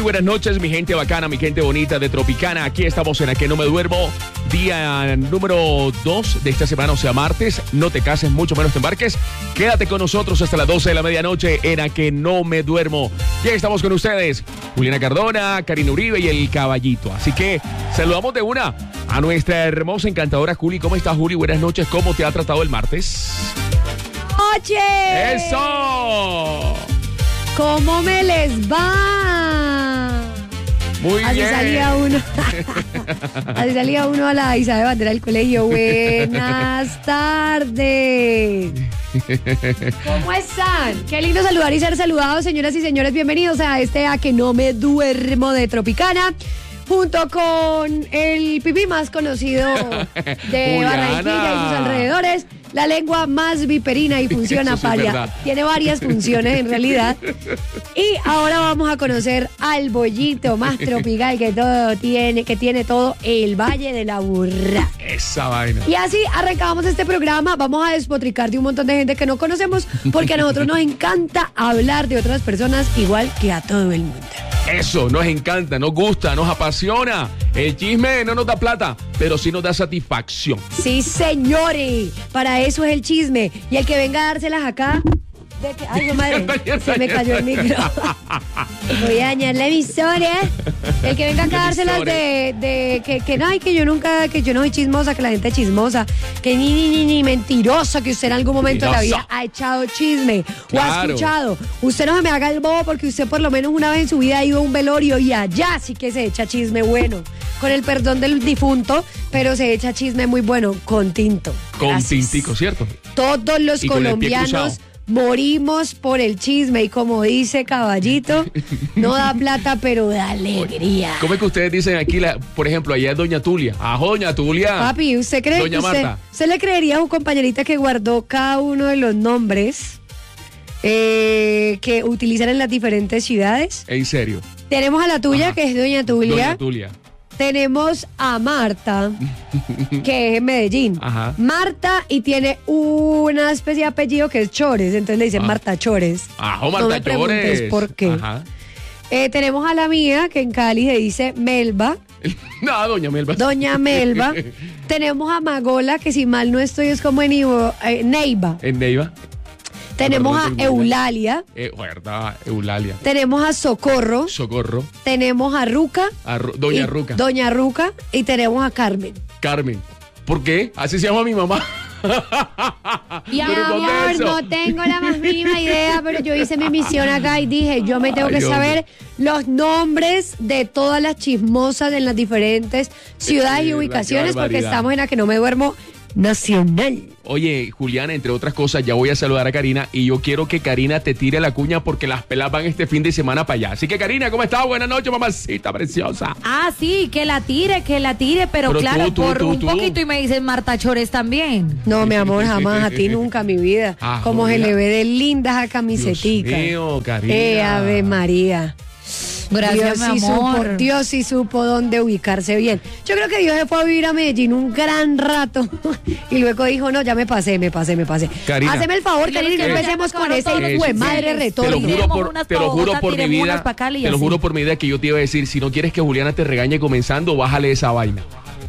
Buenas noches, mi gente bacana, mi gente bonita de Tropicana. Aquí estamos en A Que No Me Duermo, día número 2 de esta semana, o sea, martes. No te cases, mucho menos te embarques. Quédate con nosotros hasta las 12 de la medianoche en A Que No Me Duermo. Ya estamos con ustedes, Juliana Cardona, Karina Uribe y el Caballito. Así que saludamos de una a nuestra hermosa, encantadora Juli. ¿Cómo estás, Juli? Buenas noches. ¿Cómo te ha tratado el martes? ¡Oye! ¡Eso! ¿Cómo me les va? Muy Así bien. salía uno. Así salía uno a la Isabel Bandera del colegio. Buenas tardes. ¿Cómo están? Qué lindo saludar y ser saludados, señoras y señores. Bienvenidos a este A Que No Me Duermo de Tropicana. Junto con el pipí más conocido de Juliana. Barranquilla y sus alrededores, la lengua más viperina y funciona Eso sí es verdad. tiene varias funciones en realidad. Y ahora vamos a conocer al bollito más tropical que tiene todo el Valle de la Burra. Esa vaina. Y así arrancamos este programa. Vamos a despotricar de un montón de gente que no conocemos, porque a nosotros nos encanta hablar de otras personas igual que a todo el mundo. Eso, nos encanta, nos gusta, nos apasiona. El chisme no nos da plata, pero sí nos da satisfacción. Sí, señores, para eso es el chisme. Y el que venga a dárselas acá... Ay, no, madre, se me cayó el micro. Voy a dañar la emisora. El que venga acá a dárselas que yo no soy chismosa, que la gente es chismosa, que ni mentirosa, que usted en algún momento de la vida ha echado chisme o ha Claro. escuchado. Usted no se me haga el bobo, porque usted por lo menos una vez en su vida ha ido a un velorio y allá sí que se echa chisme bueno. Con el perdón del difunto, pero se echa chisme muy bueno con tinto. Con Gracias. tintico, ¿cierto? Todos los Y con el pie colombianos cruzado. morimos por el chisme, y como dice Caballito, no da plata, pero da alegría. ¿Cómo es que ustedes dicen aquí, por ejemplo, allá es Doña Tulia? ¡Ajo, Doña Tulia! Papi, ¿usted cree Doña que Marta. usted le creería a su compañerita que guardó cada uno de los nombres que utilizan en las diferentes ciudades? En serio. Tenemos a la tuya, Ajá. que es Doña Tulia. Doña Tulia. Tenemos a Marta, que es en Medellín. Ajá. Marta, y tiene una especie de apellido que es Chores, entonces le dicen Marta Chores. ¡Ajo, No Marta me preguntes Llores! por qué. Ajá. Tenemos a la mía, que en Cali se dice Melba, No, Doña Melba. Doña Melba. Tenemos a Magola, que si mal no estoy es como en Neiva. En Neiva. Tenemos Perdón, a soy Eulalia. Verdad, Eulalia. Tenemos a Socorro. Socorro. Tenemos a Ruca. Doña y Ruca. Doña Ruca. Y tenemos a Carmen. Carmen. ¿Por qué? Así se llama mi mamá. Mi ¿Pero dónde es amor, eso? no tengo la más mínima idea, pero yo hice mi misión acá y dije, yo me tengo Ay, que Dios saber los nombres de todas las chismosas en las diferentes ciudades y Qué ubicaciones, porque barbaridad. estamos en A Que No Me Duermo nacional. Oye, Juliana, entre otras cosas, ya voy a saludar a Karina y yo quiero que Karina te tire la cuña porque las pelas van este fin de semana para allá. Así que, Karina, ¿cómo estás? Buenas noches, mamacita preciosa. Ah, sí, que la tire, pero Pero claro, tú, por un tú. poquito, y me dices Marta Chores también. No, mi amor, jamás, a ti nunca, mi vida. Ah, Como se Julia. le ve de lindas a camisetica. Dios mío, Karina. Ave María. Gracias, Dios mi sí amor. Dios sí supo dónde ubicarse bien. Yo creo que Dios se fue a vivir a Medellín un gran rato y luego dijo, no, ya me pasé. Karina. Haceme el favor, Y Karina, y no los que empecemos vayan a con ese acabar hijo de todos madre Te los lo retórico. juro Tiremos por, unas te lo pa' juro Bogotá, por mi tiremos vida. unas pa' Cali y Te lo así. juro por mi vida que yo te iba a decir, si no quieres que Juliana te regañe comenzando, bájale esa vaina.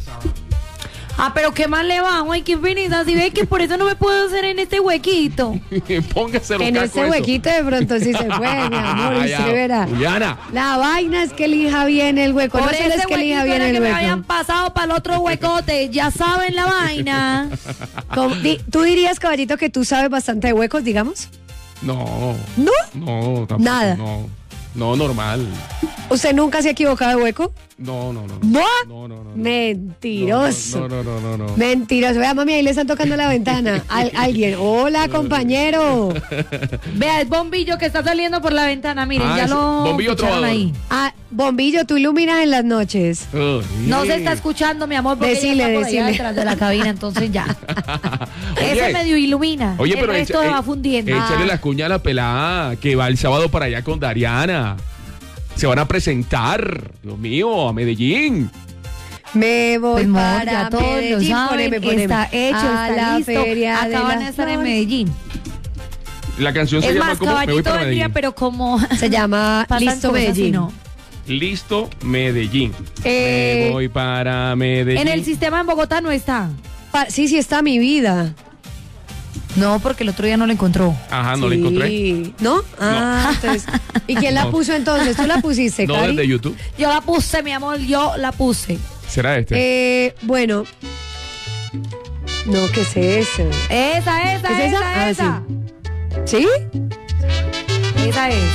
Ah, pero qué mal le va, ay, qué penita, si ve que por eso no me puedo hacer en este huequito. Póngase los En cascos ese eso. huequito de pronto sí se fue, mi amor, Ah, y ya. se verá. Juliana. La vaina es que elija bien el hueco, Por no solo ese es que elija huequito bien era el que me habían hueco. pasado para el otro huecote, ya saben la vaina. ¿Tú dirías, Caballito, que tú sabes bastante de huecos, digamos? No. ¿No? No, tampoco. Nada. No, normal. ¿Usted nunca se ha equivocado de hueco? No. ¿No? No. Mentiroso. No. Mentiroso. Vea, mami, ahí le están tocando la ventana. Alguien. Hola, compañero. Vea, el bombillo que está saliendo por la ventana, miren, Ah, ya ese lo bombillo ficharon trovador. ahí. Ah, Bombillo, tú iluminas en las noches. No se está escuchando, mi amor, porque Decile, ella está por allá decile. detrás de la cabina, entonces ya. Ese Oye, medio ilumina. Oye, el pero resto va fundiendo. échale la cuña a la pelada que va el sábado para allá con Dariana. Se van a presentar, Dios mío, a Medellín. Me voy Pues, amor, para ya todos lo Medellín. saben, está hecho, a está la listo. feria de Acaban de las estar en flores. Medellín. La canción se Es llama más, ¿cómo? Me voy Caballito para vendría, Medellín. pero como Se llama pasan Listo cosas, Medellín. sí, no. Listo, Medellín. Me voy para Medellín. En el sistema en Bogotá no está. Sí está mi vida. No, porque el otro día no la encontró. Ajá, no la encontré. ¿No? Entonces. ¿Y quién la puso entonces? ¿Tú la pusiste, No, Cari? desde YouTube. Yo la puse, mi amor, yo la puse. ¿Será este? Bueno. No, ¿qué es eso? Esa, ¿Es esa? esa. ¿Sí? Esa es.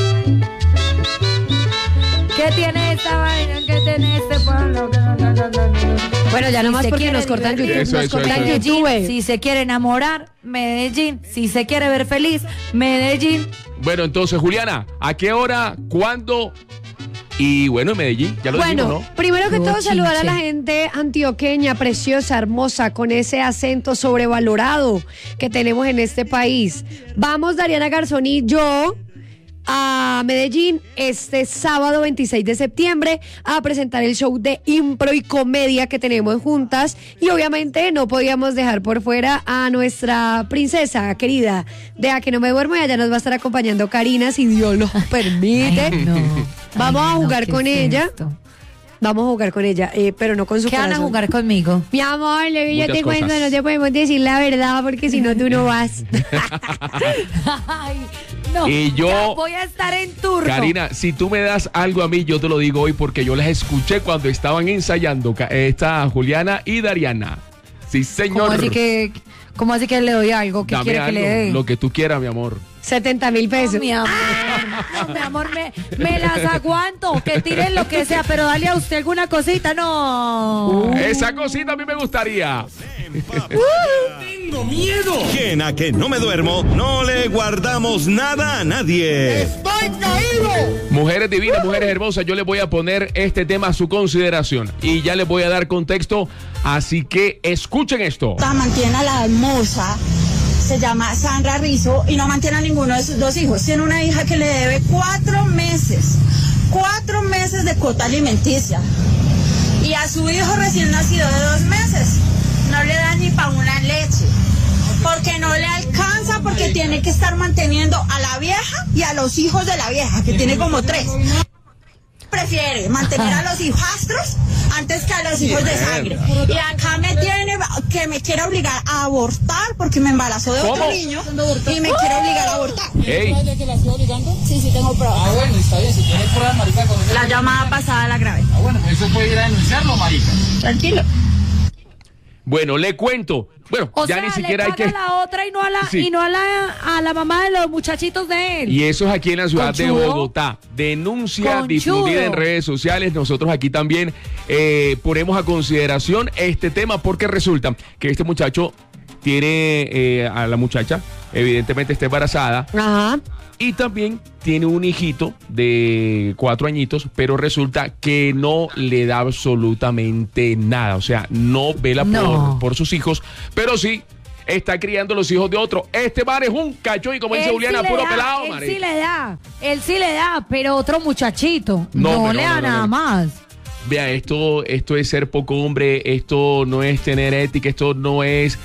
¿Qué tiene esta vaina? ¿Qué tiene este pueblo? Bueno, ya nomás se porque quiere nos cortan divertir, YouTube. Eso, Nos cortan eso. YouTube. Si se quiere enamorar, Medellín. Si se quiere ver feliz, Medellín. Bueno, entonces, Juliana, ¿a qué hora? ¿Cuándo? Y bueno, en Medellín, ya lo dijimos, ¿no? Primero que No, todo, saludar a chinche. la gente antioqueña, preciosa, hermosa, con ese acento sobrevalorado que tenemos en este país. Vamos, Dariana Garzón y yo, a Medellín este sábado 26 de septiembre a presentar el show de impro y comedia que tenemos juntas, y obviamente no podíamos dejar por fuera a nuestra princesa querida de A Que No Me Duermo, y allá nos va a estar acompañando Karina, si Dios lo permite. Ay, no. Vamos Ay, a no, jugar ¿qué con es ella. esto? Vamos a jugar con ella, pero no con su ¿Qué van a corazón. jugar conmigo? Mi amor, lo que yo Muchas te cuento, cosas. no te podemos decir la verdad porque si no tú no vas. Ay, no. Y yo- ya voy a estar en turno. Karina, si tú me das algo a mí, yo te lo digo hoy porque yo las escuché cuando estaban ensayando esta Juliana y Dariana. Sí, señor. ¿Cómo así que le doy algo? ¿Qué Dame quiere que algo, le dé? lo que tú quieras, mi amor. 70,000 pesos. No, mi amor, no, mi amor, me las aguanto, que tiren lo que sea, pero dale a usted alguna cosita, no. Esa cosita a mí me gustaría. Tengo miedo. Que en A Que No Me Duermo no le guardamos nada a nadie. ¡Estoy caído! Mujeres divinas, mujeres hermosas, yo les voy a poner este tema a su consideración y ya les voy a dar contexto, así que escuchen esto. Mantiene a la hermosa, se llama Sandra Rizzo, y no mantiene a ninguno de sus dos hijos. Tiene una hija que le debe 4 meses de cuota alimenticia, y a su hijo recién nacido de 2 meses no le da ni para una leche, porque no le alcanza, porque tiene que estar manteniendo a la vieja y a los hijos de la vieja, que tiene como 3. Prefiere mantener a los hijastros antes que a los hijos de sangre. Y acá me quiere obligar a abortar porque me embarazó de otro ¿Cómo? niño y me quiere obligar a abortar. Ey, ¿De que la estoy obligando? Sí, tengo pruebas. Ah, bueno, está bien. Si tienes pruebas, marica, con eso. La llamada pasada la grabé. Ah, bueno, eso puede ir a denunciarlo, marica. Tranquilo. bueno, le cuento. Bueno, O ya sea, ni siquiera le hay que... paga a la otra y no a la, Sí. y no a la mamá de los muchachitos de él. Y eso es aquí en la ciudad de Conchudo. Bogotá. Denuncia Conchudo. difundida en redes sociales. Nosotros aquí también ponemos a consideración este tema porque resulta que este muchacho tiene a la muchacha, evidentemente está embarazada, Ajá. y también tiene un hijito de 4 añitos, pero resulta que no le da absolutamente nada. O sea, no vela No. por sus hijos, pero sí está criando los hijos de otro. Este man es un cacho y como dice Él Juliana, sí le puro da, pelado, él marica. sí le da, pero otro muchachito No, no, pero le da no, nada no. más. Vea, esto es ser poco hombre, esto no es tener ética, esto no es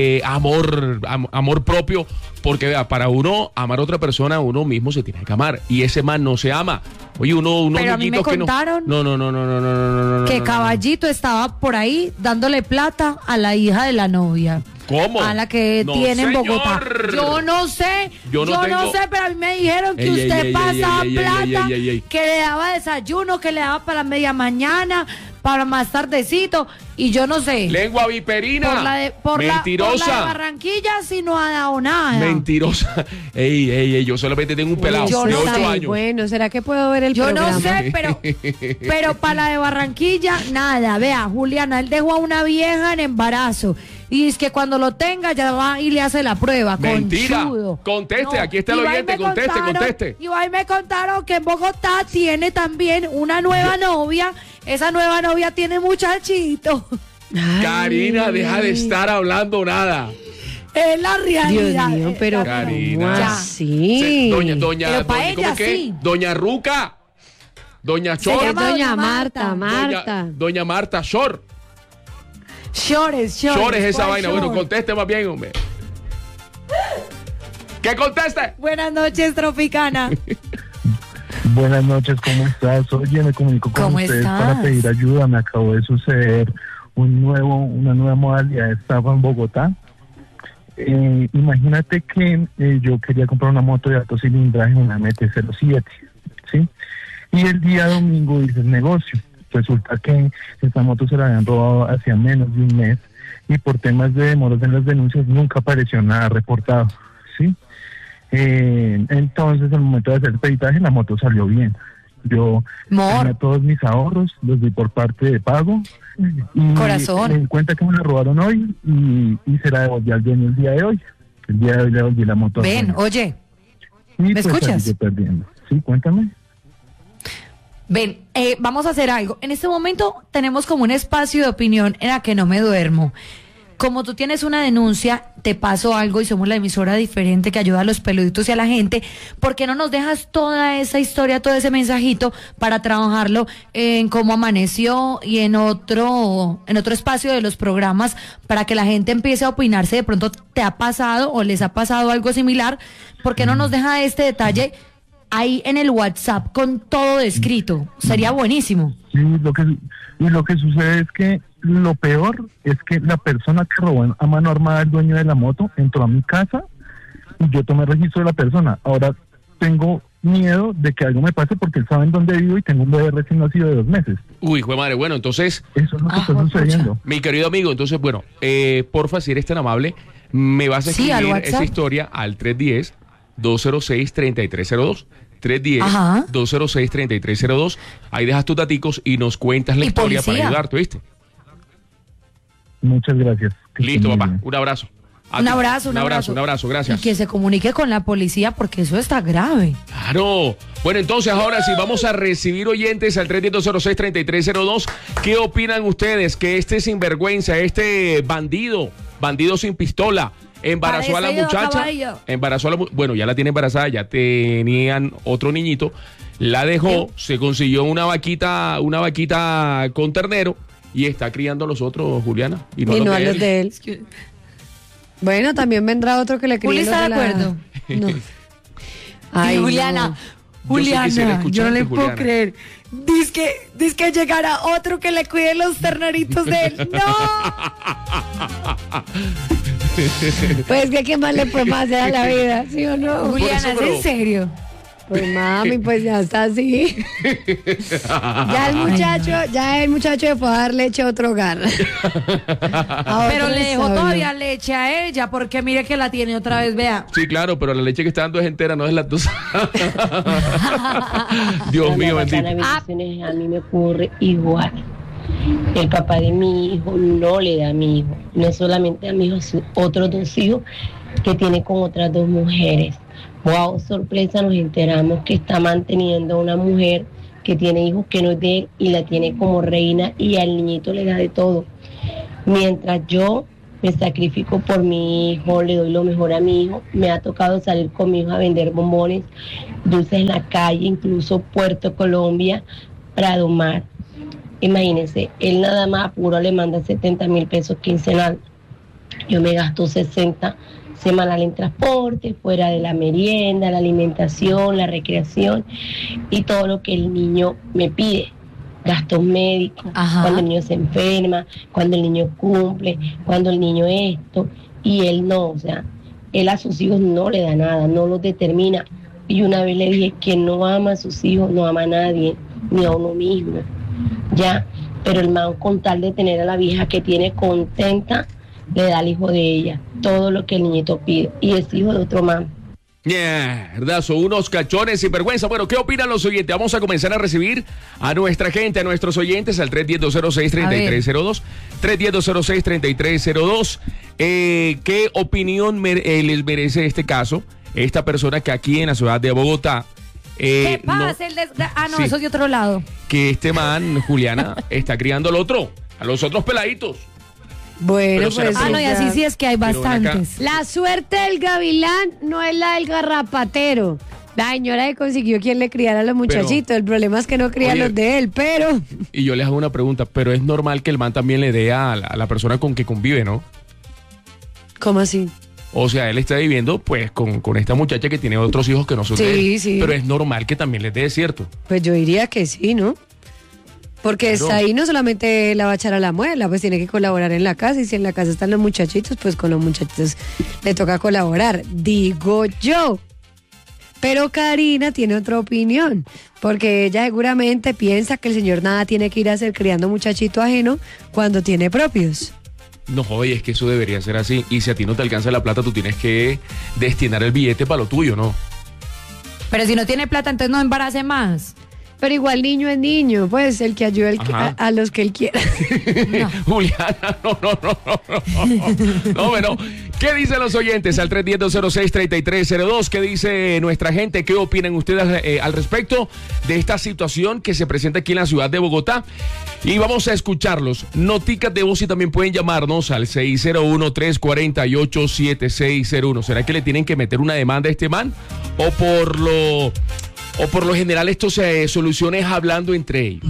amor propio, porque vea, para uno amar a otra persona, uno mismo se tiene que amar, y ese man no se ama. Oye, unos Pero a mí me niñitos que contaron no. Que no. Caballito estaba por ahí dándole plata a la hija de la novia. ¿Cómo? A la que No, tiene en señor. Bogotá. Yo no sé, Yo no tengo- sé, pero a mí me dijeron que Ey, ey, usted ey, pasaba ey, ey, plata, ey, ey. que le daba desayuno, que le daba para media mañana, para más tardecito, y yo no sé. Lengua viperina. Por la Mentirosa. de Barranquilla sí no ha dado nada. Mentirosa. Ey, yo solamente tengo un pelado Yo de no 8 sé. años. Bueno, ¿será que puedo ver el Yo programa? no sé, pero para la de Barranquilla, nada. Vea, Juliana, él dejó a una vieja en embarazo. Y es que cuando lo tenga ya va y le hace la prueba. Mentira. Conchudo. Conteste, aquí está el Y va y oyente, me conteste. Y ahí me contaron que en Bogotá tiene también una nueva novia. Esa nueva novia tiene muchachito. Ay, Karina, deja de estar hablando nada. Es la realidad. Dios mío, pero Karina. ¿cómo Ya. así? Pero pa' ella ¿cómo que? sí. Doña Ruca. Doña Se Chor. llama Doña Marta. Marta. Doña Marta Shor. Shores. Shor es esa ¿cuál vaina. Shore? Bueno, conteste más bien, hombre. ¿Qué conteste? Buenas noches, Tropicana. Buenas noches, ¿cómo estás? Oye, me comunico con ustedes para pedir ayuda. Me acabó de suceder una nueva modalidad de estafa en Bogotá. Imagínate que yo quería comprar una moto de alto cilindraje, una MT-07, ¿sí? Y el día domingo hice el negocio. Resulta que esta moto se la habían robado hacía menos de un mes y por temas de demoras en las denuncias nunca apareció nada reportado, ¿sí? Entonces, al momento de hacer el peritaje, la moto salió bien. Yo gané todos mis ahorros, los di por parte de pago. Y Corazón. me di cuenta que me la robaron hoy y se la devolví al dueño el día de hoy. El día de hoy le devolví la moto. Ven, oye, ¿me escuchas? Salí perdiendo. Sí, cuéntame. Ven, vamos a hacer algo. En este momento tenemos como un espacio de opinión en la que no me duermo. Como tú tienes una denuncia, te paso algo y somos la emisora diferente que ayuda a los peluditos y a la gente. ¿Por qué no nos dejas toda esa historia, todo ese mensajito para trabajarlo en cómo amaneció y en otro espacio de los programas para que la gente empiece a opinar si de pronto te ha pasado o les ha pasado algo similar? ¿Por qué no nos deja este detalle ahí en el WhatsApp con todo descrito? Sería buenísimo. Sí, lo que sucede es que lo peor es que la persona que robó a mano armada el dueño de la moto entró a mi casa y yo tomé registro de la persona. Ahora tengo miedo de que algo me pase porque él sabe en dónde vivo y tengo un bebé recién nacido de 2 meses. Uy, hijo de madre, bueno, entonces... Eso es lo que está sucediendo. Mi querido amigo, entonces, bueno, porfa, si eres tan amable, me vas a escribir esa historia al 310-206-3302. 310-206-3302. Ahí dejas tus daticos y nos cuentas la historia para ayudarte, ¿viste? Muchas gracias. Listo, papá. Un abrazo. Un abrazo, gracias. Y que se comunique con la policía porque eso está grave. Claro. Bueno, entonces ahora sí vamos a recibir oyentes al 310-206-3302. ¿Qué opinan ustedes? Que este sinvergüenza, este bandido sin pistola, embarazó a la muchacha. Bueno, ya la tiene embarazada, ya tenían otro niñito. La dejó, se consiguió una vaquita con ternero y está criando a los otros, Juliana. Y no a los de él. Bueno, también vendrá otro que le críe. ¿Juli está de acuerdo? No. Ay, Juliana, yo no le puedo creer. Dice que llegará otro que le cuide los terneritos de él. ¡No! Pues que qué más le puede hacer a la vida, ¿sí o no? Juliana, ¿es en serio? Pues mami, pues ya está así. Ya el muchacho le puede dar leche a otro hogar. Pero le dejó todavía leche a ella, porque mire que la tiene otra vez, vea. Sí, claro, pero la leche que está dando es entera, no es lactosa. Dios mío, bendito. A mí me ocurre igual. El papá de mi hijo no le da a mi hijo, no solamente a mi hijo, sino otros 2 hijos que tiene con otras 2 mujeres. Wow, sorpresa, nos enteramos que está manteniendo a una mujer que tiene hijos que no es de él y la tiene como reina y al niñito le da de todo. Mientras yo me sacrifico por mi hijo, le doy lo mejor a mi hijo, me ha tocado salir con mi hijo a vender bombones, dulces en la calle, incluso Puerto Colombia, Prado Mar. Imagínense, él nada más a puro le manda 70,000 pesos quincenal. Yo me gasto 60 semanal en transporte, fuera de la merienda, la alimentación, la recreación y todo lo que el niño me pide. Gastos médicos, cuando el niño se enferma, cuando el niño cumple, cuando el niño esto, y él no, o sea, él a sus hijos no le da nada, no los determina. Y una vez le dije que no ama a sus hijos, no ama a nadie, ni a uno mismo, ya, pero el man con tal de tener a la vieja que tiene contenta, le da al hijo de ella todo lo que el niñito pide y es hijo de otro man. ¿Verdad? Son unos cachones sin vergüenza. Bueno, ¿qué opinan los oyentes? Vamos a comenzar a recibir a nuestra gente, a nuestros oyentes al 310-206-3302. 310-206-3302. ¿Qué opinión les merece este caso? Esta persona que aquí en la ciudad de Bogotá ¿qué pasa? Sí, eso es de otro lado. Que este man, Juliana, está criando a los otros peladitos. Bueno, pues. No, y así sí es que hay bastantes. La suerte del gavilán no es la del garrapatero. La señora que consiguió quien le criara a los muchachitos. El problema es que no cría los de él, pero. Y yo les hago una pregunta, pero es normal que el man también le dé a la persona con que convive, ¿no? ¿Cómo así? O sea, él está viviendo pues con esta muchacha que tiene otros hijos que no son de él. Sí. Pero es normal que también les dé, ¿cierto? Pues yo diría que sí, ¿no? Porque Claro. está ahí, no solamente la va a echar a la muela, pues tiene que colaborar en la casa. Y si en la casa están los muchachitos, pues con los muchachitos le toca colaborar, digo yo. Pero Karina tiene otra opinión, porque ella seguramente piensa que el señor nada tiene que ir a hacer criando muchachito ajeno cuando tiene propios. No, oye, es que eso debería ser así. Y si a ti no te alcanza la plata, tú tienes que destinar el billete para lo tuyo, ¿no? Pero si no tiene plata, entonces no embarace más. Pero igual niño es niño, pues el que ayude a los que él quiera. Juliana, no. No, bueno. ¿Qué dicen los oyentes al 310-206-3302? ¿Qué dice nuestra gente? ¿Qué opinan ustedes al respecto de esta situación que se presenta aquí en la ciudad de Bogotá? Y vamos a escucharlos. Noticas de voz y también pueden llamarnos al 601-348-7601. ¿Será que le tienen que meter una demanda a este man? ¿O por lo general esto se soluciona hablando entre ellos?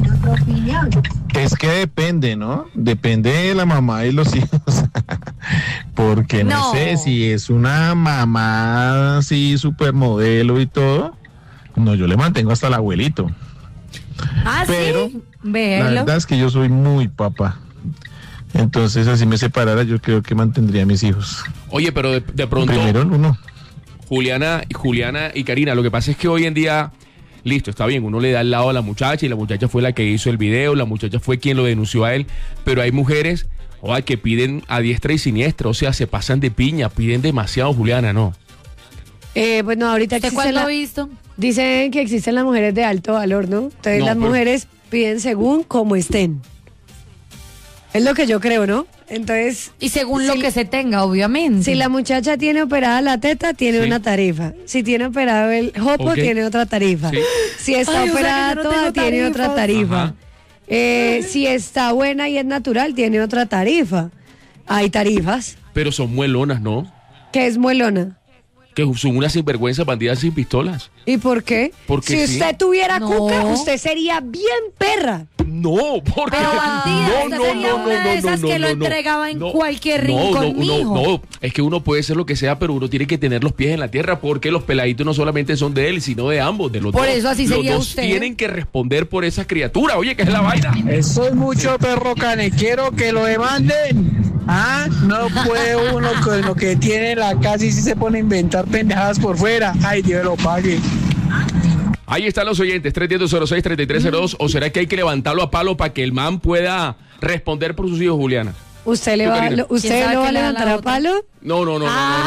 Es que depende, ¿no? Depende de la mamá y los hijos. Porque no sé si es una mamá así supermodelo y todo. No, yo le mantengo hasta el abuelito. Pero sí. La verdad es que yo soy muy papá. Entonces, así me separara, yo creo que mantendría a mis hijos. Oye, pero de pronto... Primero uno. Juliana y Karina, lo que pasa es que hoy en día, listo, está bien, uno le da el lado a la muchacha y la muchacha fue la que hizo el video, la muchacha fue quien lo denunció a él, pero hay mujeres que piden a diestra y siniestra, o sea, se pasan de piña, piden demasiado, Juliana, ¿no? Bueno, ahorita ¿De cuándo ha visto? Dicen que existen las mujeres de alto valor, ¿no? Entonces No, las pero- mujeres piden según como estén. Es lo que yo creo, ¿no? Entonces... Y según lo que se tenga, obviamente. Si la muchacha tiene operada la teta, tiene Sí. una tarifa. Si tiene operado el jopo, Ok. tiene otra tarifa. Sí. Si está Ay, o sea que operada yo no toda, tengo tiene otra tarifa. Ajá. Si está buena y es natural, tiene otra tarifa. Hay tarifas. Pero son muelonas, ¿no? ¿Qué es muelona? Que son unas sinvergüenzas bandidas sin pistolas. ¿Y por qué? Porque si sí. usted tuviera No. cuca, usted sería bien perra. No, porque... Pero bandida, esta sería una de esas que lo entregaba en cualquier rincón, mijo. No, es que uno puede ser lo que sea, pero uno tiene que tener los pies en la tierra, porque los peladitos no solamente son de él, sino de ambos, de los Por dos. eso así sería Los dos usted. tienen que responder por esa criatura. Oye, ¿qué es la vaina? Eso es mucho perro canequero que lo demanden. Ah, no puede uno con lo que tiene en la casa y si se pone a inventar pendejadas por fuera. Ay, Dios lo pague. Ahí están los oyentes, 310-206-3302. ¿O será que hay que levantarlo a palo para que el man pueda responder por sus hijos, Juliana? ¿Usted le ¿Tú, va, Karina? lo- usted ¿Quién sabe lo va a qué le da la levantar a otra? palo? No.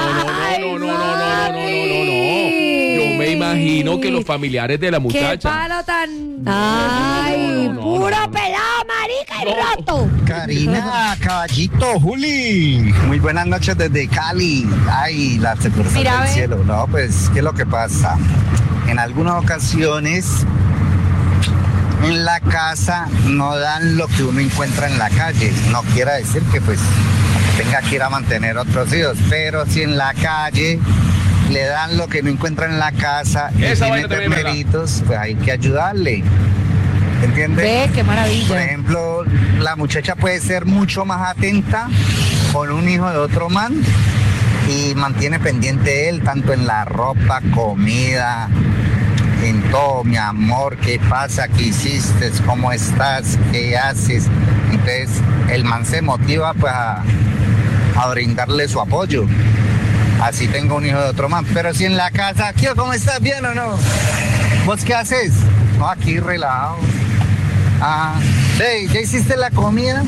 Yo me imagino que los familiares de la ¡Qué muchacha. palo tan... Ay, no, puro no. pelado, marica y No. roto. Karina, caballito, Juli. Muy buenas noches desde Cali. Ay, la seguridad Mira, del ve. cielo. No, pues, ¿qué es lo que pasa? En algunas ocasiones, en la casa no dan lo que uno encuentra en la calle. No quiere decir que, pues, tenga que ir a mantener otros hijos. Pero si en la calle le dan lo que no encuentra en la casa y Esa tiene vaina también es verdad. terneritos, pues hay que ayudarle. ¿Entiendes? Ve, qué Por maravilla. ejemplo, la muchacha puede ser mucho más atenta con un hijo de otro man y mantiene pendiente él tanto en la ropa, comida, en todo, mi amor, qué pasa, qué hiciste, cómo estás, qué haces. Entonces el man se motiva pues a brindarle su apoyo. Así tengo un hijo de otro man. Pero si en la casa, ¿qué? ¿Cómo estás? ¿Bien o no? ¿Vos qué haces? No, aquí relajado. Ah, hey, ¿ya hiciste la comida?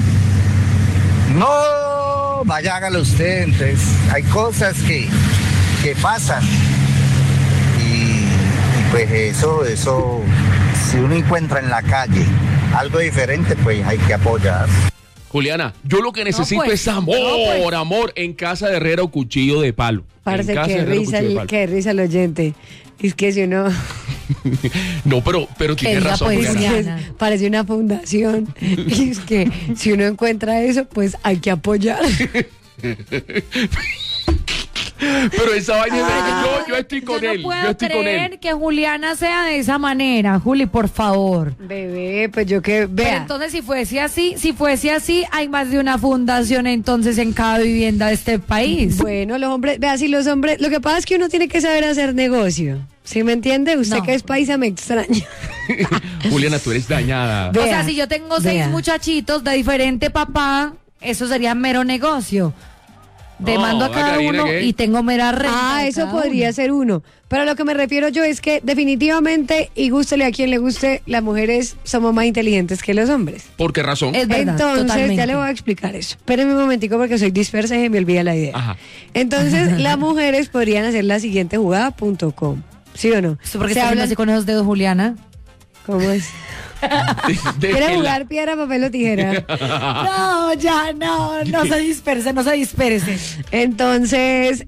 No, vaya, hágalo usted. Entonces, hay cosas que pasan. Y pues eso, si uno encuentra en la calle algo diferente, pues hay que apoyar. Juliana, yo lo que necesito pues, es amor, amor en casa de herrero, cuchillo de palo. Parece En casa de que herrero, risa, cuchillo de palo. que risa el oyente. Es que si uno... No, pero tienes diga, razón, pues, Juliana. Juliana. Parece una fundación. Y es que si uno encuentra eso, pues hay que apoyar. Pero esa vaina yo estoy con él. No puedo Yo estoy con creer él. que Juliana sea de esa manera. Juli, por favor. Bebé, pues yo que Pero vea. entonces si fuese así, hay más de una fundación entonces en cada vivienda de este país. Bueno, los hombres, vea, si los hombres, lo que pasa es que uno tiene que saber hacer negocio. ¿Sí me entiende? Usted No. que es paisa me extraña. Juliana, tú eres dañada. O sea, si yo tengo 6 vea. muchachitos de diferente papá, eso sería mero negocio. Demando a cada Karina, uno ¿qué? y tengo mera renta. Ah, de eso cada podría uno. ser uno. Pero lo que me refiero yo es que definitivamente, y gústele a quien le guste, las mujeres somos más inteligentes que los hombres. ¿Por qué razón? Es verdad, Entonces, totalmente. ya le voy a explicar eso. Espérenme un momentico porque soy dispersa y se me olvida la idea. Ajá. Entonces, las mujeres podrían hacer la siguiente jugada.com. ¿Sí o no? ¿Por qué Se estás hablan- así con esos dedos, Juliana? ¿Cómo es? ¿Quieres jugar piedra, papel o tijera? No, ya, no se disperse. Entonces,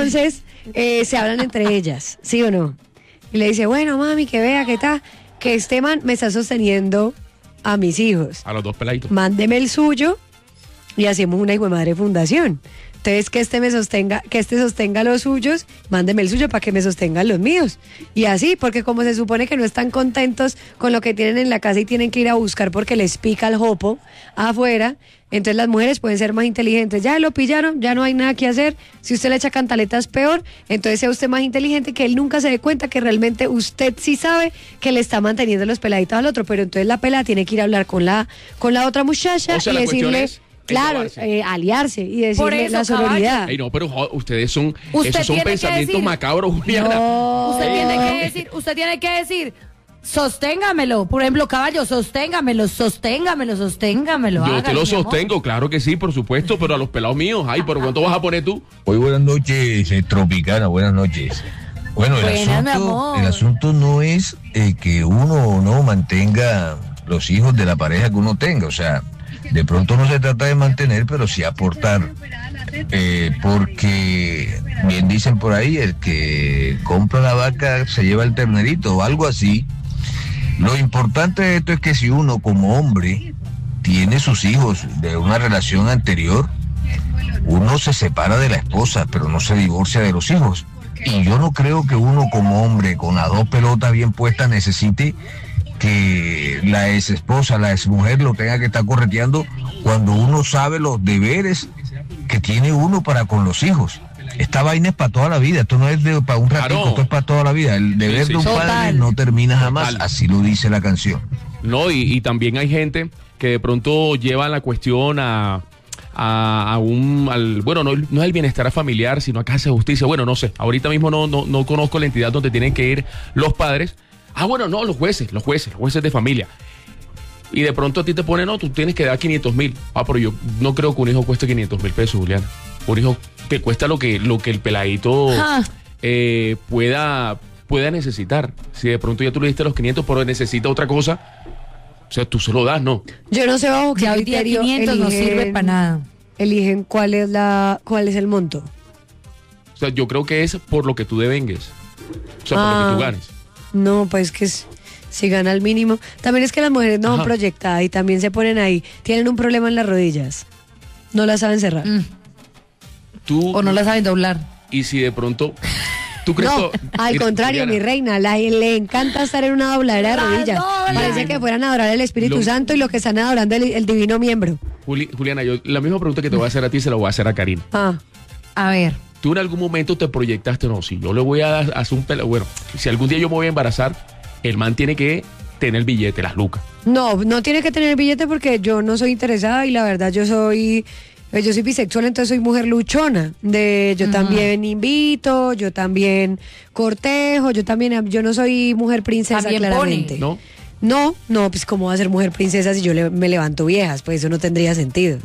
se hablan entre ellas, ¿sí o no? Y le dice, bueno, mami, que vea que está, que este man me está sosteniendo a mis hijos. A los dos peladitos. Mándeme el suyo y hacemos una hijo de madre fundación. Entonces, que este sostenga los suyos, mándeme el suyo para que me sostengan los míos. Y así, porque como se supone que no están contentos con lo que tienen en la casa y tienen que ir a buscar porque les pica el jopo afuera, entonces las mujeres pueden ser más inteligentes. Ya lo pillaron, ya no hay nada que hacer. Si usted le echa cantaletas peor, entonces sea usted más inteligente, que él nunca se dé cuenta que realmente usted sí sabe que le está manteniendo los peladitos al otro, pero entonces la pelada tiene que ir a hablar con la otra muchacha O sea, y la cuestión decirle... es Claro, llevarse. aliarse y Por decirle eso, la sororidad. Ey, no, pero ustedes son, Usted esos son tiene que pensamientos decir- macabros, Juliana. No. Usted tiene que decir, sosténgamelo. Por ejemplo, caballo, sosténgamelo. Yo te hágalo, lo mi amor. sostengo, claro que sí, por supuesto, pero a los pelados míos, ay, ¿pero cuánto vas a poner tú? Muy buenas noches, Tropicana, buenas noches. Bueno, Buenas, mi amor. el asunto no es que uno no mantenga los hijos de la pareja que uno tenga, o sea, de pronto no se trata de mantener, pero sí aportar, porque bien dicen por ahí, el que compra la vaca se lleva el ternerito o algo así. Lo importante de esto es que si uno como hombre tiene sus hijos de una relación anterior, uno se separa de la esposa, pero no se divorcia de los hijos. Y yo no creo que uno como hombre con las dos pelotas bien puestas necesite que la ex esposa, la ex mujer lo tenga que estar correteando cuando uno sabe los deberes que tiene uno para con los hijos. Esta vaina es para toda la vida, esto no es para un ratito, Claro. esto es para toda la vida. El deber Sí, de un sí. padre Total. no termina jamás, Total. así lo dice la canción. No, y también hay gente que de pronto lleva la cuestión bueno, no es el bienestar familiar, sino a casa de justicia. Bueno, no sé, ahorita mismo no conozco la entidad donde tienen que ir los padres. Ah, bueno, no, los jueces de familia. Y de pronto a ti te ponen, no, tú tienes que dar 500,000. Ah, pero yo no creo que un hijo cueste 500,000 pesos, Juliana. Un hijo que cuesta lo que el peladito Ah. pueda necesitar. Si de pronto ya tú le diste los 500, pero necesita otra cosa, o sea, tú se lo das, ¿no? Yo no sé bajo qué Ya hoy día criterio 500 no sirve para nada. eligen cuál es el monto. O sea, yo creo que es por lo que tú devengues. O sea, por lo que tú ganes. No, pues que si gana al mínimo. También es que las mujeres no son Ajá. proyectadas y también se ponen ahí. Tienen un problema en las rodillas. No las saben cerrar. Tú, O no la saben doblar. y si de pronto, ¿tú crees No, que- al Mira, contrario, Juliana, mi reina, le encanta estar en una dobladera de La rodillas. dobla. Parece que fueran a adorar el Espíritu Lo- Santo y lo que están adorando el divino miembro. Juliana, yo la misma pregunta que te voy a hacer a ti se la voy a hacer a Karina. Ah, A ver. ¿Tú en algún momento te proyectaste, no, si yo le voy a hacer un pelado, bueno, si algún día yo me voy a embarazar, el man tiene que tener el billete, las lucas? no tiene que tener billete porque yo no soy interesada y la verdad yo soy bisexual, entonces soy mujer luchona. Yo también invito, yo también cortejo, yo no soy mujer princesa, También claramente. pone. ¿No? No, pues cómo va a ser mujer princesa si yo me levanto viejas, pues eso no tendría sentido.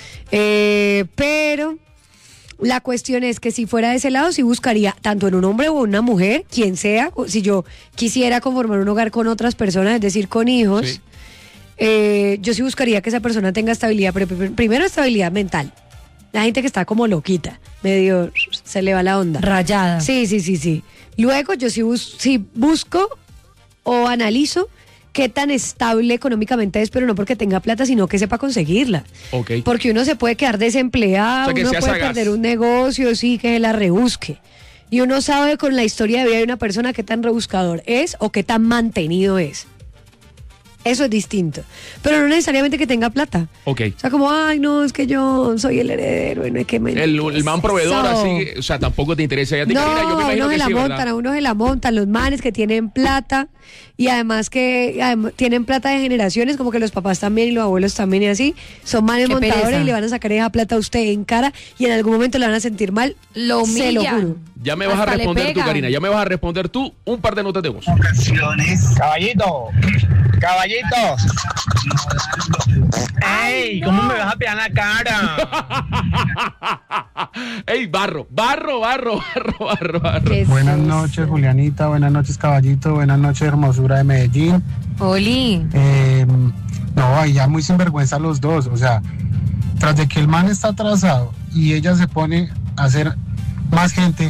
Pero la cuestión es que si fuera de ese lado, sí buscaría tanto en un hombre o una mujer, quien sea, si yo quisiera conformar un hogar con otras personas, es decir, con hijos, Sí. yo sí buscaría que esa persona tenga estabilidad, pero primero estabilidad mental. La gente que está como loquita, medio se le va la onda. Rayada. Sí. Luego yo sí busco o analizo qué tan estable económicamente es, pero no porque tenga plata, sino que sepa conseguirla. Okay. Porque uno se puede quedar desempleado, o sea, uno puede perder un negocio, sí, que se la rebusque. Y uno sabe con la historia de vida de una persona qué tan rebuscador es o qué tan mantenido es. Eso es distinto. Pero no necesariamente que tenga plata. Ok. O sea, como, ay, no, es que yo soy el heredero. No es que me el man proveedor, así, o sea, tampoco te interesa. Ya te no, Karina, yo me imagino uno que se la sí, montan, ¿verdad? a uno se la montan. Los manes que tienen plata y además que tienen plata de generaciones, como que los papás también y los abuelos también y así. Son manes Qué montadores pereza. y le van a sacar esa plata a usted en cara y en algún momento le van a sentir mal. Lo se lo humillan. juro. Ya me vas a Hasta le responder tú, pegan. Karina. Ya me vas a responder tú un par de notas de voz. Caballito, caballito. ¡Ey! ¿Cómo me vas a pegar la cara? ¡Ey, barro! Qué Buenas susto. noches, Julianita. Buenas noches, caballito. Buenas noches, hermosura de Medellín. Oli. No, ahí ya muy sinvergüenza los dos. O sea, tras de que el man está atrasado y ella se pone a hacer más gente.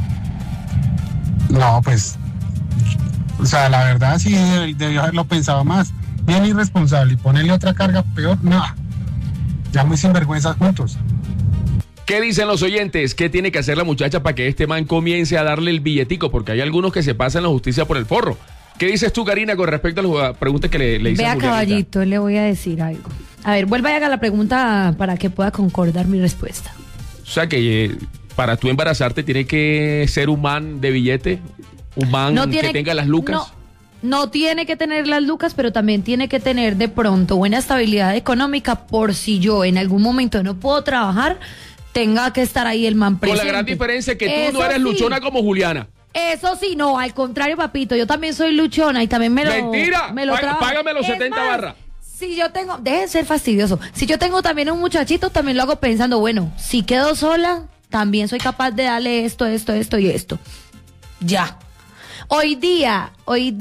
No, pues. O sea, la verdad sí debió haberlo pensado más. Bien irresponsable y ponerle otra carga peor. No. Ya muy sinvergüenzas juntos. ¿Qué dicen los oyentes? ¿Qué tiene que hacer la muchacha para que este man comience a darle el billetico? Porque hay algunos que se pasan la justicia por el forro. ¿Qué dices tú, Karina, con respecto a las preguntas que le hice Vea, a Julianita? caballito, le voy a decir algo. A ver, vuelva y haga la pregunta para que pueda concordar mi respuesta. O sea que para tú embarazarte tiene que ser un man de billete, un man que tenga las lucas. No tiene que tener las lucas, pero también tiene que tener de pronto buena estabilidad económica por si yo en algún momento no puedo trabajar, tenga que estar ahí el man Con presente. la gran diferencia que tú Eso no eres sí. luchona como Juliana. Eso sí, no, al contrario, papito, yo también soy luchona y también me lo ¡Mentira! me lo trabajo. Págame los Es 70 más, barras. Si yo tengo, deje de ser fastidioso. Si yo tengo también un muchachito, también lo hago pensando, bueno, si quedo sola, también soy capaz de darle esto y esto. Ya. Hoy día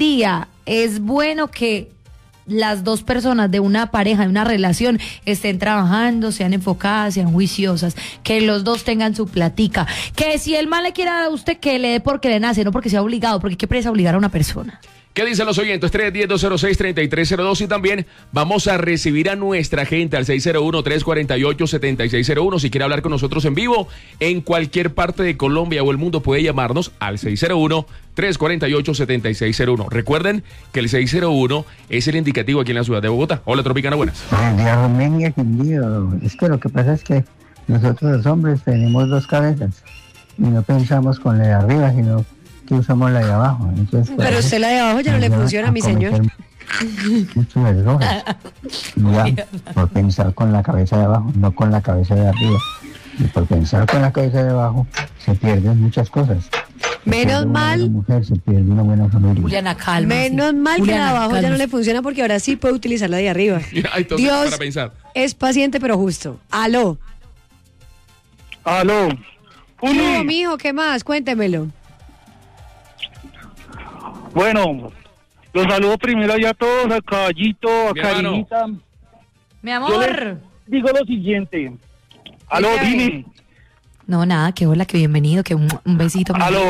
es bueno que las dos personas de una pareja, de una relación, estén trabajando, sean enfocadas, sean juiciosas, que los dos tengan su platica. Que si el mal le quiera dar a usted, que le dé porque le nace, no porque sea obligado, porque qué presa obligar a una persona. ¿Qué dicen los oyentes? 310-206-3302 y también vamos a recibir a nuestra gente al 601-348-7601. Si quiere hablar con nosotros en vivo, en cualquier parte de Colombia o el mundo puede llamarnos al 601-348-7601. Recuerden que el 601 es el indicativo aquí en la ciudad de Bogotá. Hola, Tropicana, buenas. Buenos días, Romenia, querido. Es que lo que pasa es que nosotros los hombres tenemos dos cabezas y no pensamos con la de arriba, sino que usamos la de abajo. Entonces, Pero usted la de abajo ya no le funciona, mi señor. Muchos errores. Ya, por pensar con la cabeza de abajo, no con la cabeza de arriba. Y por pensar con la cabeza de abajo se pierden muchas cosas. Menos mal. Una mujer se pierde una buena familia. Juliana, calma. Menos mal que la de abajo ya no le funciona porque ahora sí puede utilizar la de arriba. Entonces, Dios para pensar. es paciente pero justo. Aló. Aló. No, mijo, ¿qué más? Cuéntemelo. Bueno, los saludo primero ya a todos, a Caballito, a Mi hermano. Karinita. Mi Yo amor. les digo lo siguiente. Aló, dime. No, nada, que hola, que bienvenido, que un besito. Aló.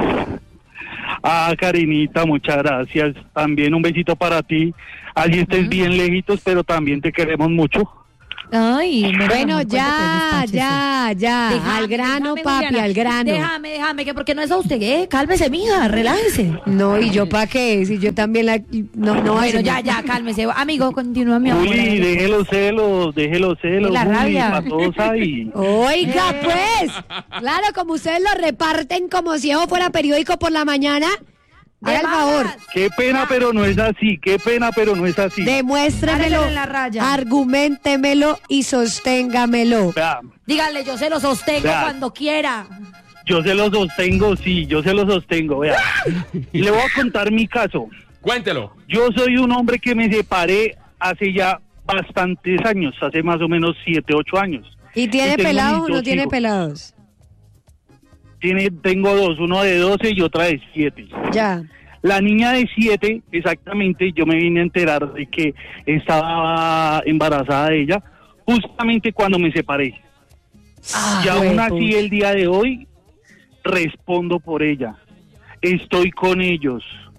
Karinita, muchas gracias. También un besito para ti. Allí estés bien lejitos, pero también te queremos mucho. Ay, Bueno, ya. Al grano, papi, Juliana. al grano. Déjame, que porque no es a usted, cálmese, mija, relájese. No, ¿y yo para qué? Si yo también la... No, Bueno, así- ya, cálmese. Amigo, continúa, mi amor. Juli, deje los celos. Y la Juli, rabia. para todos ahí. Oiga, pues. Claro, como ustedes lo reparten como si eso fuera periódico por la mañana. Haga el favor. Qué pena, pero no es así. Demuéstremelo, Hágale en la raya. argumentémelo y sosténgamelo. Vea, Dígale, yo se lo sostengo Ya. cuando quiera. yo se los sostengo, sí, yo se los sostengo. Vea. Le voy a contar mi caso. Cuéntelo. Yo soy un hombre que me separé hace ya bastantes años, hace más o menos 7, 8 años. ¿Y tiene tengo pelados mis o no dos tiene hijos. pelados? Tengo dos, uno de 12 y otra de 7. Ya. La niña de 7, exactamente, yo me vine a enterar de que estaba embarazada de ella justamente cuando me separé. Y aún así el día de hoy respondo por ella. Estoy con ellos.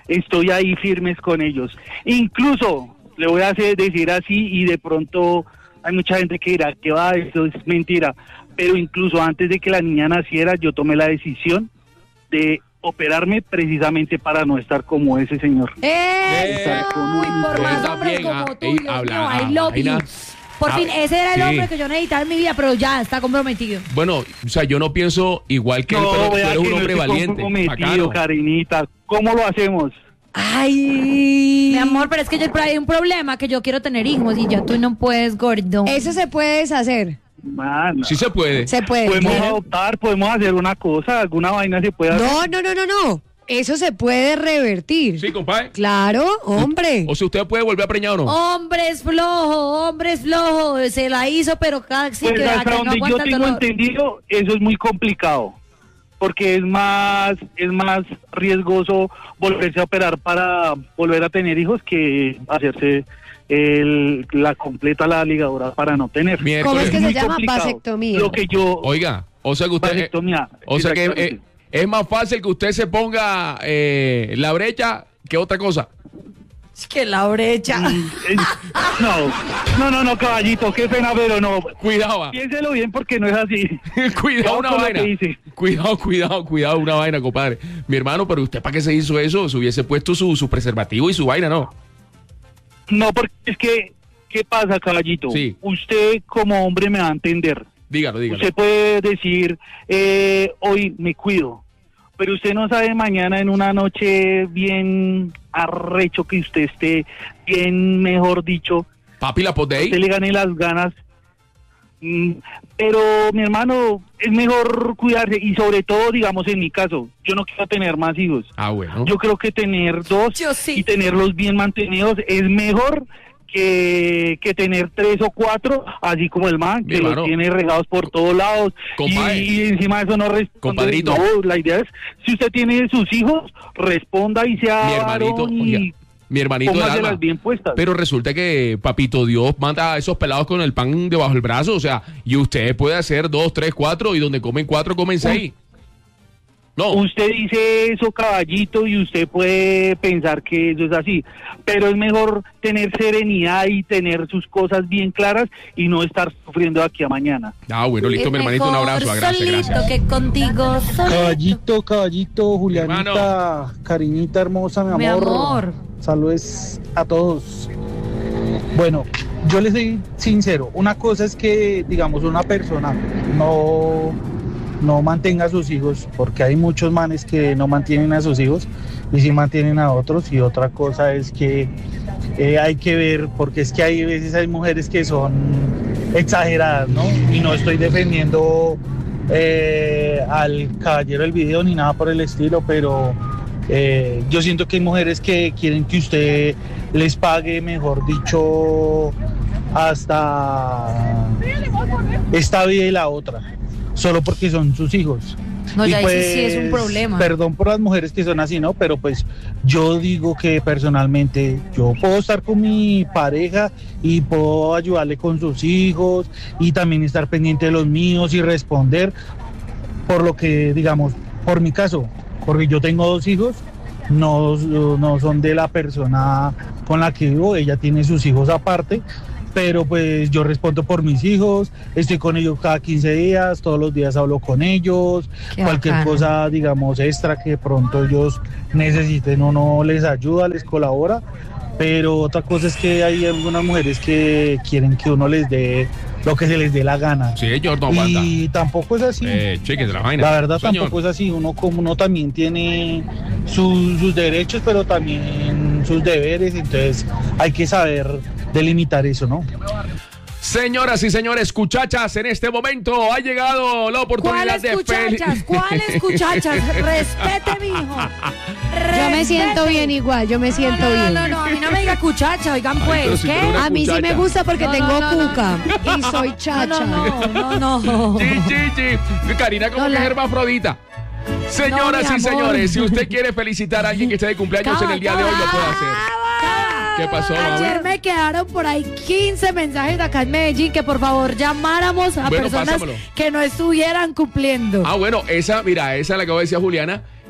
estoy ahí firmes con ellos. Incluso, le voy a decir así, y de pronto hay mucha gente que dirá que va, eso es mentira, pero incluso antes de que la niña naciera, yo tomé la decisión de operarme precisamente para no estar como ese señor. ¡Eso! Uy, por más hombres como tú, Dios mío, I love you. Por fin, ese era el hombre que yo necesitaba en mi vida, pero ya está comprometido. Bueno, o sea, yo no pienso igual que él, pero tú eres un hombre valiente. Comprometido, Karinita. ¿Cómo lo hacemos? Ay, mi amor, pero es que hay un problema, que yo quiero tener hijos y ya tú no puedes, gordo. Eso se puede deshacer. Mano. Sí se puede. Se puede. Podemos adoptar, podemos hacer una cosa, alguna vaina se puede hacer. No. Eso se puede revertir. Sí, compadre. Claro, hombre. O sea, ¿usted puede volver a preñar o no? Hombre es flojo. Se la hizo, pero casi pues hasta que donde no yo tengo entendido, eso es muy complicado. Porque es más riesgoso volverse a operar para volver a tener hijos que hacerse la ligadura para no tener. ¿Cómo es que se llama? Vasectomía. Lo que yo... Oiga, o sea que usted... Vasectomía. O sea que es más fácil que usted se ponga la brecha que otra cosa. Es que la brecha. No, caballito, qué pena, pero no. Cuidado. Piénselo bien porque no es así. Cuidado una vaina. Cuidado una vaina, compadre. Mi hermano, pero usted ¿para qué se hizo eso? Se hubiese puesto su preservativo y su vaina, ¿no? No, porque es que, ¿qué pasa, caballito? Sí. Usted como hombre me va a entender. Dígalo. Usted puede decir, hoy me cuido, pero usted no sabe mañana en una noche bien arrecho que usted esté, bien, mejor dicho. Papi, la pot de ahí. Usted le gane las ganas. Pero, mi hermano, es mejor cuidarse y sobre todo, digamos, en mi caso, yo no quiero tener más hijos. Ah, bueno. Yo creo que tener 2 y tenerlos bien mantenidos es mejor que tener 3 o 4, así como el man, que los tiene regados por todos lados. Y encima de eso no responde. Compadrito. No, la idea es, si usted tiene sus hijos, responda y sea mi hermanito del alma. Bien puestas. Pero resulta que Papito Dios manda a esos pelados con el pan debajo del brazo, o sea, y usted puede hacer 2, 3, 4 y donde comen 4 comen 6. No. Usted dice eso, caballito, y usted puede pensar que eso es así, pero es mejor tener serenidad y tener sus cosas bien claras y no estar sufriendo de aquí a mañana. Ah, bueno, listo, mi hermanito, un abrazo. Gracias. Que contigo Caballito, Julianita, Karinita hermosa, mi amor. Saludos a todos. Bueno, yo les soy sincero, una cosa es que, digamos, una persona no mantenga a sus hijos, porque hay muchos manes que no mantienen a sus hijos y sí mantienen a otros, y otra cosa es que hay que ver, porque es que hay veces hay mujeres que son exageradas, ¿no? Y no estoy defendiendo al caballero del video ni nada por el estilo, pero yo siento que hay mujeres que quieren que usted les pague, mejor dicho, hasta esta vida y la otra, solo porque son sus hijos. No, ya pues, sí es un problema. Perdón por las mujeres que son así, ¿no? Pero pues yo digo que personalmente yo puedo estar con mi pareja y puedo ayudarle con sus hijos y también estar pendiente de los míos y responder por lo que, digamos, por mi caso, porque yo tengo 2 hijos, no son de la persona con la que vivo, ella tiene sus hijos aparte, pero pues yo respondo por mis hijos, estoy con ellos cada 15 días, todos los días hablo con ellos, cualquier cosa, digamos, extra que pronto ellos necesiten, uno les ayuda, les colabora, pero otra cosa es que hay algunas mujeres que quieren que uno les dé lo que se les dé la gana. Sí, ellos no aguanta. Y tampoco es así. Cheque de la vaina. La verdad, señor. tampoco es así. Uno también tiene sus derechos, pero también sus deberes. Entonces hay que saber delimitar eso, ¿no? Señoras y señores, cuchachas, en este momento ha llegado la oportunidad de ¿Cuáles cuchachas? Respete, mijo. Yo me siento bien igual, yo me siento bien. No, a mí no me diga cuchacha, oigan pues, si ¿qué? A mí sí me gusta porque tengo cuca y soy chacha. No. Sí. Karina como que es hermafrodita. Señoras y señores, si usted quiere felicitar a alguien que esté de cumpleaños en el día de hoy, lo puede hacer. ¿Qué pasó, mamá? Ayer me quedaron por ahí 15 mensajes de acá en Medellín que por favor llamáramos a personas que no estuvieran cumpliendo. Ah, bueno, esa la acabo de decir a Juliana,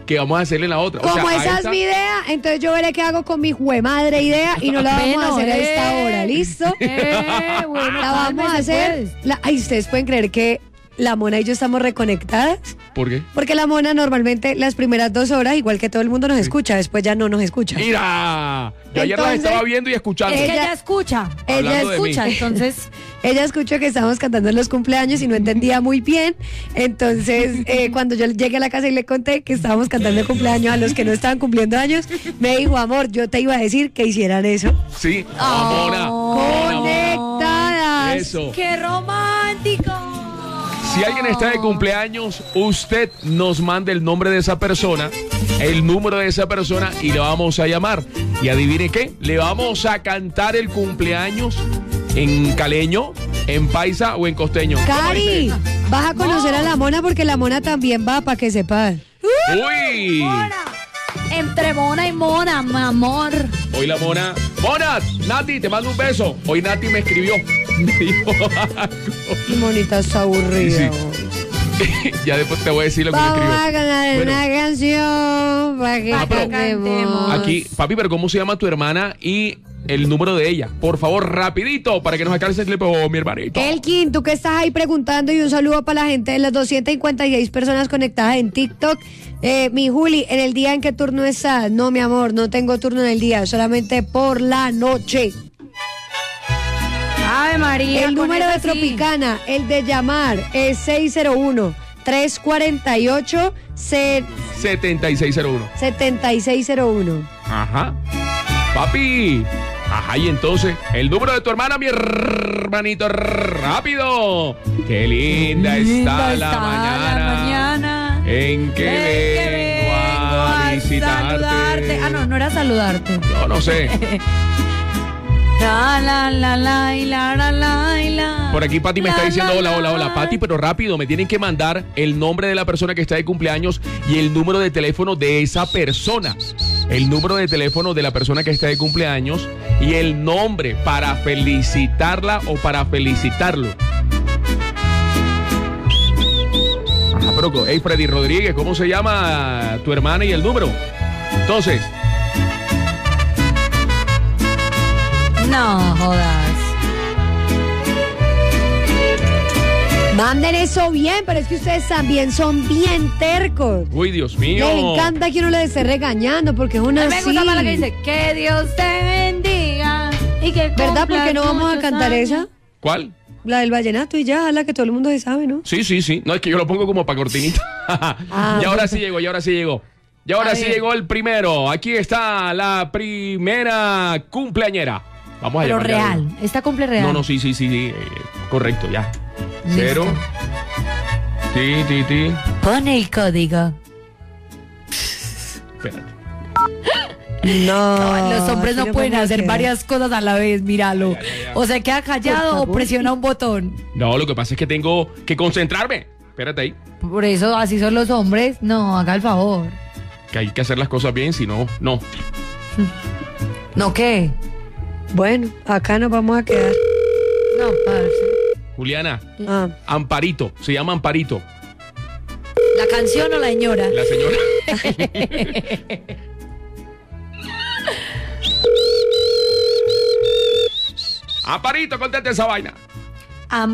que vamos a hacerle la otra. Como esa es mi idea, entonces yo veré qué hago con mi juemadre idea y no la vamos a hacer a esta hora, ¿listo? Bueno, la vamos a hacer. Ay, ustedes pueden creer que la Mona y yo estamos reconectadas. ¿Por qué? Porque la Mona normalmente las primeras 2 horas, igual que todo el mundo nos escucha, después ya no nos escucha. ¡Mira! Yo ayer las estaba viendo y escuchando. Es que ella escucha. Ella escucha, entonces ella escuchó que estábamos cantando en los cumpleaños y no entendía muy bien. Entonces, cuando yo llegué a la casa y le conté que estábamos cantando el cumpleaños a los que no estaban cumpliendo años, me dijo, amor, yo te iba a decir que hicieran eso. Sí, Mona. Conectadas. Eso. ¡Qué romántico! Si alguien está de cumpleaños, usted nos manda el nombre de esa persona, el número de esa persona y le vamos a llamar. Y adivine qué, le vamos a cantar el cumpleaños en caleño, en paisa o en costeño. Cari, vas a conocer a la Mona porque la Mona también va, para que sepas. ¡Uy! Mona. Entre Mona y Mona, mi amor. Hoy la Mona. Mona, Nati, te mando un beso. Hoy Nati me escribió. Me dijo Monita está aburrida. Sí. Ya después te voy a decir lo que me Vamos escribió. a cantar una canción para que cantemos. Aquí, papi, pero ¿cómo se llama tu hermana y el número de ella? Por favor, rapidito, para que nos alcance el clip, mi hermanito. Elkin, tú que estás ahí preguntando, y un saludo para la gente de las 256 personas conectadas en TikTok. Mi Juli, ¿en el día en qué turno estás? No, mi amor, no tengo turno en el día, solamente por la noche. Ave María. El número de Tropicana, el de llamar, es 601-348 7601. 7601. Ajá. Papi. Ajá, y entonces, el número de tu hermana, mi hermanito, rápido. Qué linda está la mañana en que vengo a visitarte. Saludarte. Ah, no era saludarte. Yo no sé. Por aquí Pati me está diciendo hola, Pati, pero rápido, me tienen que mandar el nombre de la persona que está de cumpleaños y el número de teléfono de esa persona. El número de teléfono de la persona que está de cumpleaños y el nombre para felicitarla o para felicitarlo. Ajá, pero hey, Freddy Rodríguez, ¿cómo se llama tu hermana y el número? Entonces, no jodas. Manden eso bien, pero es que ustedes también son bien tercos. Uy, Dios mío. Les encanta que uno les esté regañando porque es una A mí me gusta más la que dice, que Dios te bendiga y que ¿verdad? Porque no vamos a cantar años. esa. ¿Cuál? La del vallenato y ya, la que todo el mundo se sabe, ¿no? Sí. No, es que yo lo pongo como para cortinita. Y ahora sí llegó. Y ahora sí llegó el primero. Aquí está la primera cumpleañera. Vamos a Pero llamarle a real. Esta cumple real. No, sí. Correcto, ya. Listo. 0. Ti. Pone el código. Espérate. No, los hombres no pueden hacer varias cosas a la vez, míralo. Ya. O se queda callado o presiona un botón. No, lo que pasa es que tengo que concentrarme. Espérate ahí. Por eso así son los hombres. No, haga el favor. Que hay que hacer las cosas bien, si no, no. ¿No qué? Bueno, acá nos vamos a quedar. No, parce. Juliana, Amparito, se llama Amparito. ¿La canción o la señora? La señora. Amparito, conteste esa vaina.